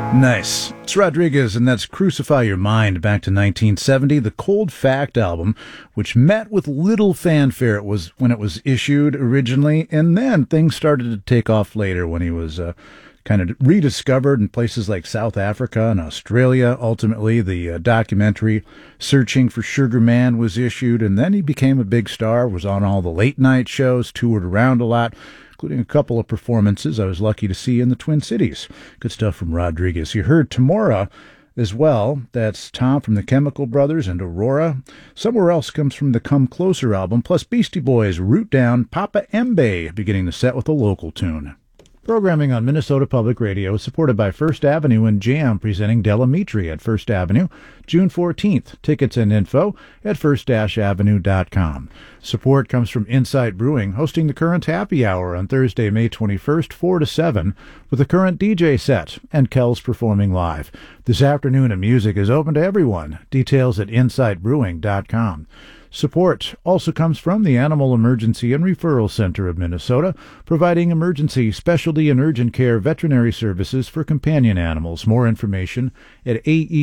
Nice. It's Rodriguez, and that's Crucify Your Mind, back to 1970, the Cold Fact album, which met with little fanfare it was when it was issued originally, and then things started to take off later when he was kind of rediscovered in places like South Africa and Australia. Ultimately, the documentary Searching for Sugar Man was issued, and then he became a big star, was on all the late-night shows, toured around a lot, including a couple of performances I was lucky to see in the Twin Cities. Good stuff from Rodriguez. You heard Tamora as well. That's Tom from the Chemical Brothers and Aurora. Somewhere Else comes from the Come Closer album, plus Beastie Boys' Root Down, Papa Embe, beginning the set with a local tune. Programming on Minnesota Public Radio is supported by First Avenue and Jam, presenting Delamitri at First Avenue, June 14th. Tickets and info at first-avenue.com. Support comes from Insight Brewing, hosting the Current Happy Hour on Thursday, May 21st, 4 to 7, with the Current DJ set and Kells performing live. This afternoon of music is open to everyone. Details at insightbrewing.com. Support also comes from the Animal Emergency and Referral Center of Minnesota, providing emergency, specialty, and urgent care veterinary services for companion animals. More information at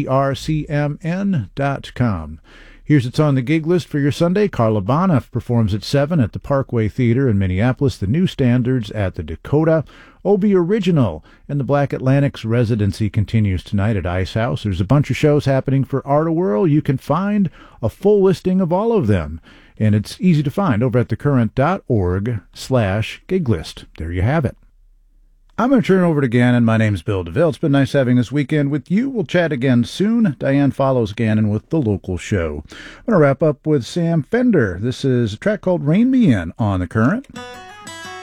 aercmn.com. Here's It's on the Gig List for your Sunday. Carla Bonoff performs at 7 at the Parkway Theater in Minneapolis, the New Standards at the Dakota. Obie Original and the Black Atlantic's residency continues tonight at Ice House. There's a bunch of shows happening for Art of Whirl. You can find a full listing of all of them, and it's easy to find over at thecurrent.org/giglist. There you have it. I'm going to turn it over to Gannon. My name's Bill DeVille. It's been nice having this weekend with you. We'll chat again soon. Diane follows Gannon with the local show. I'm going to wrap up with Sam Fender. This is a track called Rain Me In on The Current.